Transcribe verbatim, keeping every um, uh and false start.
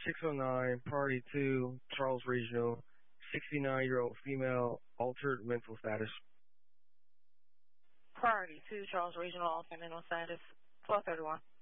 six oh nine, Priority two, Charles Regional, sixty-nine-year-old female, altered mental status. Priority two, Charles Regional, altered mental status, twelve thirty-one.